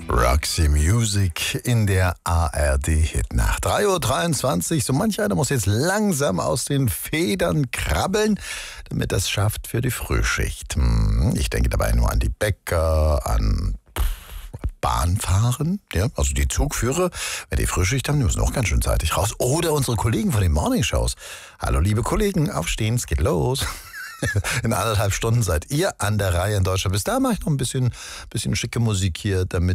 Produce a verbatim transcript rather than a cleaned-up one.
Roxy Music in der A R D-Hitnacht. drei Uhr dreiundzwanzig, so manch einer muss jetzt langsam aus den Federn krabbeln, damit das schafft für die Frühschicht. Ich denke dabei nur an die Bäcker, an Bahnfahren, ja, also die Zugführer, wenn die Frühschicht haben, die müssen auch ganz schön zeitig raus. Oder unsere Kollegen von den Morningshows. Hallo liebe Kollegen, aufstehen, es geht los. In anderthalb Stunden seid ihr an der Reihe in Deutschland. Bis da mache ich noch ein bisschen, bisschen schicke Musik hier, damit